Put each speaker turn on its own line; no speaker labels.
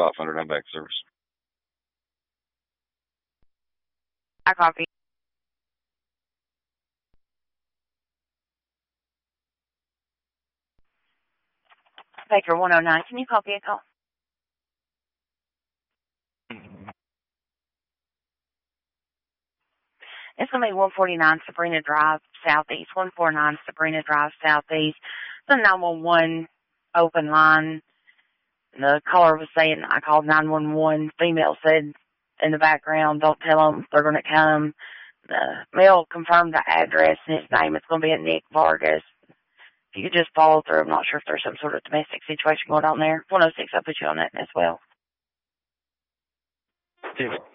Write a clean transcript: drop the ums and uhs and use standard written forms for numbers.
500. I'm back service.
I copy. Baker 109, can you copy a call? It's going to be 149 Sabrina Drive, Southeast, 149 Sabrina Drive, Southeast. The 911 open line. The caller was saying, I called 911. Female said in the background, don't tell them they're going to come. The male confirmed the address and his name. It's going to be at Nick Vargas. If you could just follow through, I'm not sure if there's some sort of domestic situation going on there. 106, I'll put you on that as well.
Yeah.